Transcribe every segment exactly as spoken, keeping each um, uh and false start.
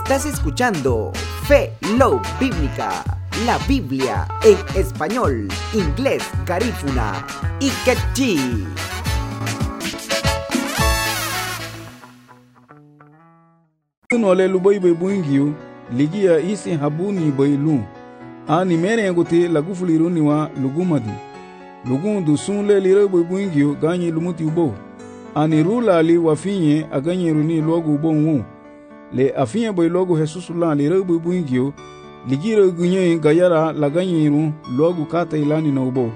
Estás escuchando Fe Love Bíblica, la Biblia en español, inglés, garífuna y quechí. No le lubai bai buingio ligia isi habuni bai lu ani mere ngote la gufuli runiwa lugumadi lugundu sun le lira bai buingio ganyi lumuti ubo ani rula li wafinye aganye runi logo ubo nwu le afinye bai logo Jesus la lira bai buingio ligira gunye gayara la ganyi ru logo kata ilani na ubo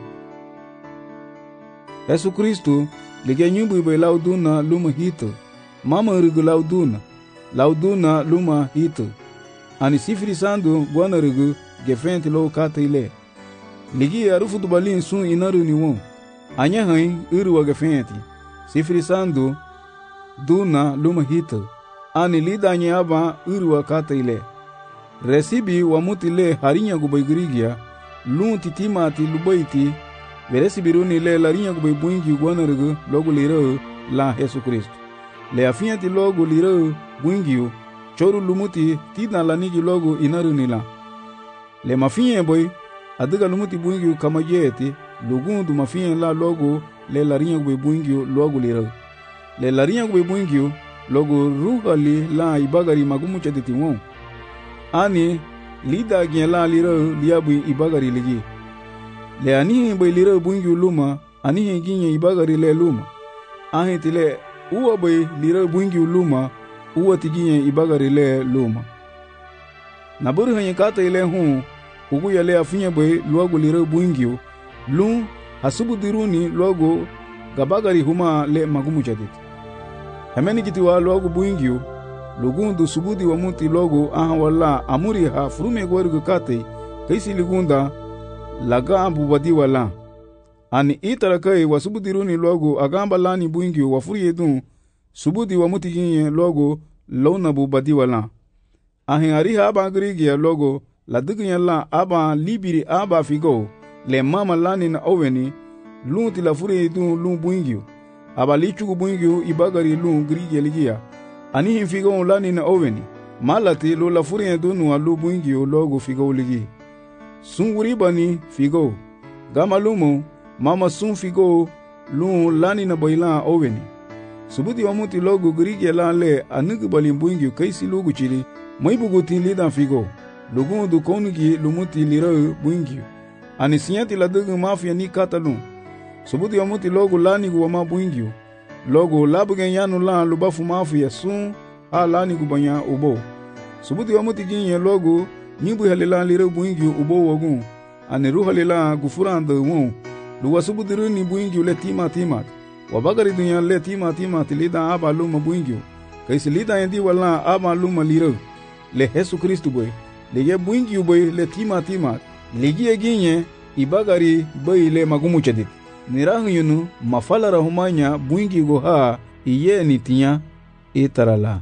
Yesu Kristo ligia nyumbu bai lauduna luma hito mama rigu lauduna lauduna luma hito ani sifiri sandu gwana rigu gefenti lo kata ile ligi arufu dubalin sun inaru ni won anya hain uru wa gefenti sifiri sandu duna luma hito ani lida nya aba uru wa kata ile resibi wa mutile harinya gubaigrigia lun titimati lubaiti veresibi runi le larinya gubaibungi gwana rigu logo liro la Yesu Kristo le afianti logo liro buingio choru lumuti tina lanigi logo inaru nila le mafiye boy adiga lumuti buingio kama yeti lugundu mafiye la logo le larinya gwe buingio logo lira le larinya gwe buingio logo ruhali la ibagari magumu chaditi won ani lida gela lira liabu ibagari ligi le ani boy lira buingio luma ani ginye ibagari le luma ahitile uwa boy lira buingio luma uwa tiginye ibagari le luma naburu hanye kata ile hu ugu yale afinye boy luago lira buingio lu hasubu diruni luago gabagari huma le magumu jadit hameni kitiwa luago buingio lugundu subudi wa muti logo aha wala amuri ha frume gwergu kate kaisi ligunda laga ambu wadi wala ani itarakai wasubudiruni luago agamba lani buingio wafuri edun subudi wa muti ginye logo lona bu badi wala ahin ariha aba grigia logo la dignya la aba libiri aba figo le mama lani na oweni lunti la furi du lu buingio aba lichu buingio ibagari lu grigia ligia ani hin figo lani na oweni malati lo la furi du nu lu buingio logo figo ligi sunguri bani figo gamalumo mama sun figo lu lani na boila oweni subuti wa muti logo grigi la le anugu balimbuingi kaisi logo chili maibugo tin lidan figo logo du konugi lumuti lira buingi ani sinyati la dugu mafia ni katalun subuti wa muti logo lani gu ma buingi logo labugen yanu la lubafu mafia sun a lani gu banya ubo subuti wa muti ginye logo nibu halila lira buingi ubo wogun ani ruhalila gufuranda won luwa subuti ni buingi le tima tima wabagari dunya le tima tima tilida aba luma buingio kaisi lida yendi wala aba luma liro le Yesu Kristo boy le ye buingio boy le tima tima ligi eginye ibagari boy le magumu chadit nirahu yunu mafala rahumanya buingio go ha iye nitinya itarala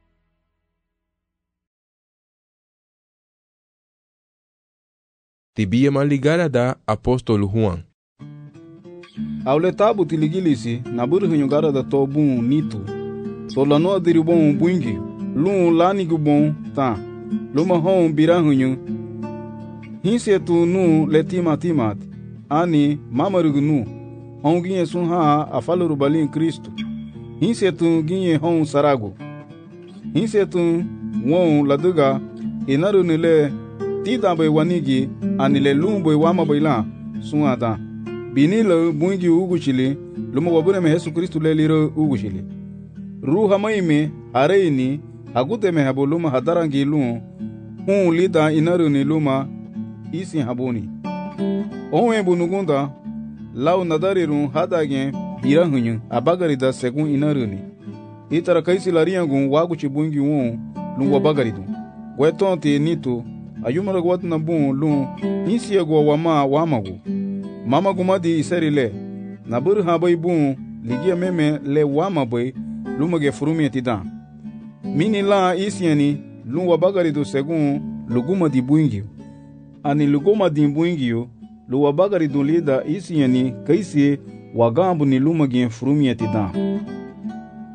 Tibia maligara da apóstolo Juan Aule tabu tiligilisi na buru hunyugara da tobun nito. Tola no adiri bon buingi. Lu lani gubon ta. Luma hon bira hunyu. Hinse tu nu letima timat. Ani mamarugu nu. Hon ginye sun ha afaluru balin Kristo. Hinse tu ginye hon sarago. Hinse tu won laduga inaru nile tida bai wanigi anile lumbo wama baila sun ada. Binilo buingi uguchili luma wabure me Yesu Kristo le liro uguchili ruha maime areini agute me habo luma hadarangi lu hun lida inaru ni luma isi haboni onwe bunugunda lau nadariru hadage birahunyu abagari da segun inaru ni itara kaisi lariangun waguchi buingi won lu wabagari du wetonte nito ayumara gwatna bun lu isi ego wama wamago mama gumadi iserile na buru habai bun ligia meme le wama boy lumage furumi tida mini la isiani lu wabagari do segun luguma di buingi ani luguma di buingi lu wabagari do lida isiani kaisi wagambu ni lumage furumi tida